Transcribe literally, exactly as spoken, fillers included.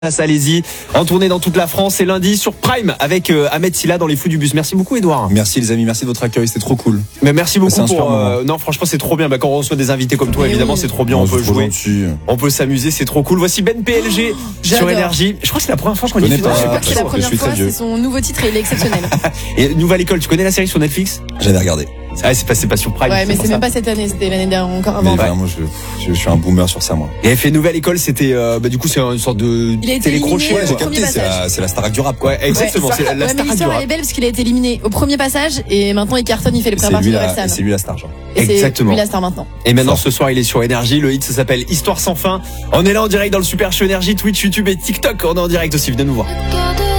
Allez-y, en tournée dans toute la France, c'est lundi sur Prime avec euh, Ahmed Silla dans les Fous du Bus. Merci beaucoup Edouard. Merci les amis, merci de votre accueil, c'était trop cool. Mais merci beaucoup c'est un super pour euh, moment. non franchement c'est trop bien. Bah, quand on reçoit des invités comme toi, Mais évidemment oui. c'est trop bien. Oh, on peut c'est trop jouer, gentil. on peut s'amuser, c'est trop cool. Voici Ben P L G sur J'adore. Énergie. Je crois que c'est la première fois qu'on connais diffuse. pas. Je sais Ah, pas que c'est la je première suis très fois, vieux. c'est son nouveau titre et il est exceptionnel. Et Nouvelle École, tu connais la série sur Netflix? J'avais regardé. Ah c'est pas c'est pas sur Prime. Ouais, mais pour c'est ça. même pas cette année, c'était l'année dernière, encore Mais avant. vraiment, je, je, je suis un boomer sur ça moi. Et elle fait Nouvelle École, c'était euh, bah du coup c'est une sorte de Il a été télécrochet. éliminé Ouais, au j'ai quoi. premier capté, c'est passage. la, c'est la Starac du rap quoi. Ouais, exactement, Ouais. c'est la, la Ouais, mais star du l'histoire elle rap. est belle parce qu'il a été éliminé au premier passage et maintenant il cartonne, il fait les C'est premières lui, parties de la, Orelsan. c'est lui la star genre. Et c'est Exactement. lui la star maintenant. Et maintenant Fort. ce soir il est sur Énergie, le hit ça s'appelle Histoire sans fin. On est là en direct dans le Super Show Énergie, Twitch, YouTube et TikTok. On est en direct aussi, venez nous voir. Regarde